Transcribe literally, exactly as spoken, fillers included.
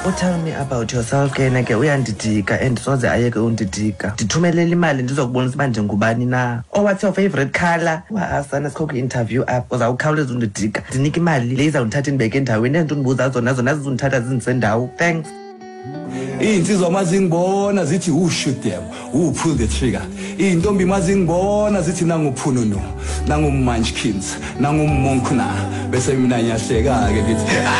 Oh, tell me about yourself ke na ke uyandidika and soze ayeke undidika. Ndithumelela imali ndizokubonisa uba ndingubani na. Oh, what's your favorite color? Wasana sikhokhe interview up uzawukhawuleza undidika. Ndinika imali le izawundithatha indibeke endaweni endindibuza zona zona zizondithatha zindisendawo. Thanks. Insizwa mazingibona zithi who shoot them, who pull the trigger. Intombi mazingibona zithi nanguphununu, nangu munchkins, nangu monkuna. Bese mina ngiyahleka ke ngithi